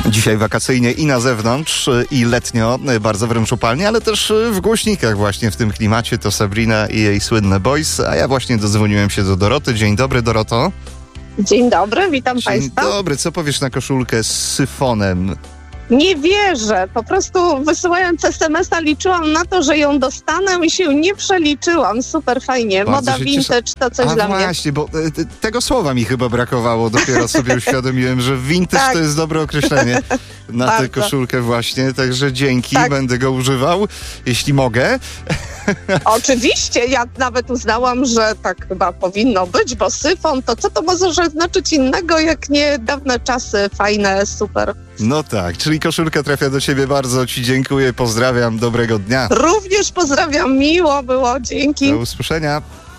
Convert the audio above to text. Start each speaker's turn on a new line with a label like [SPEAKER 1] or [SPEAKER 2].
[SPEAKER 1] Dzisiaj wakacyjnie i na zewnątrz, i letnio, bardzo wręcz upalnie, ale też w głośnikach właśnie w tym klimacie. To Sabrina i jej słynne Boys, a ja właśnie dodzwoniłem się do Doroty. Dzień dobry, Doroto.
[SPEAKER 2] Dzień dobry, witam Państwa.
[SPEAKER 1] Dzień dobry, co powiesz na koszulkę z syfonem?
[SPEAKER 2] Nie wierzę, po prostu wysyłając SMS-a liczyłam na to, że ją dostanę i się nie przeliczyłam. Super fajnie,
[SPEAKER 1] Bardzo
[SPEAKER 2] moda
[SPEAKER 1] się cieszę.
[SPEAKER 2] vintage to coś dla mnie.
[SPEAKER 1] Właśnie, bo tego słowa mi chyba brakowało. Dopiero sobie uświadomiłem, że vintage
[SPEAKER 2] Tak.
[SPEAKER 1] to jest dobre określenie na tę
[SPEAKER 2] Bardzo.
[SPEAKER 1] koszulkę właśnie. Także dzięki,
[SPEAKER 2] Tak.
[SPEAKER 1] będę go używał, jeśli mogę.
[SPEAKER 2] Oczywiście, ja nawet uznałam, że tak chyba powinno być, bo syfon, to co to może znaczyć innego, jak nie dawne czasy, fajne, super.
[SPEAKER 1] No tak, czyli koszulka trafia do ciebie. Bardzo ci dziękuję, pozdrawiam, dobrego dnia.
[SPEAKER 2] Również pozdrawiam, miło było, dzięki.
[SPEAKER 1] Do usłyszenia.